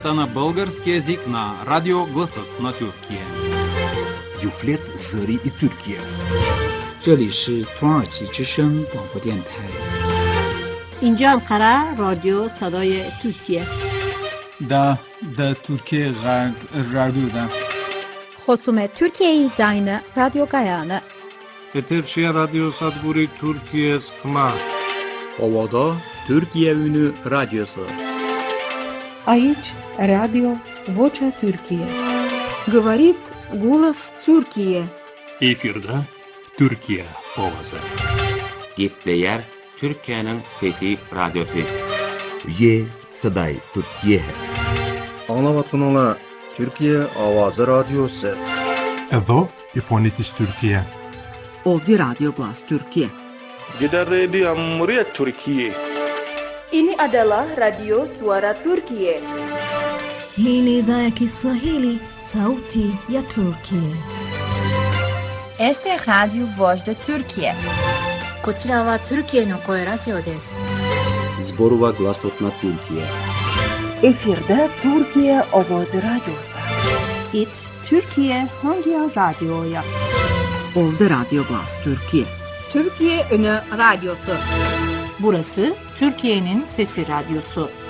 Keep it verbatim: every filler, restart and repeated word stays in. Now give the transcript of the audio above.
на български език на Радио Гласът на Türkiye. Юфлет Зари и Türkiye. 这里是土耳其之声广播电台。 اینجا انقره رادیو صدای ترکیه. دا دا Türkiye Radyo'da. خصوم Türkiye Zayne Radyo Gayane. Eterşehir Radyo Sadguri Türkiye Skma. Ovada Türkiye Ünü Radyosu. Aici Radio Vocea Türkiye. Говорит голос Türkiye. Efirde Türkiye Ovası. Gepleyer Türkiye'nin Fethi Radyosu. Ye Saday Türkiye. Anlavatkunala Türkiye Avazı Radyosu. Evo İfonitis Türkiye. Ovdi Radyo Glas Türkiye. Gider Radio Cumhuriyet Türkiye. Ini adalah Radio Suara Turkiye. Hii ni idhaa ya Kiswahili, Sauti ya Turkiye. Este es Radio Voz de Türkiye. こちらは Türkiyeの声ラジオです。 Zborova Glasotna Türkiye. Efirde Türkiye Avazı Radyosu. It Türkiye Hangi Radyo'ya? Ovdi Radyo Glas Türkiye. Türkiye Ünü Radyosu. Burası Türkiye'nin Sesi Radyosu.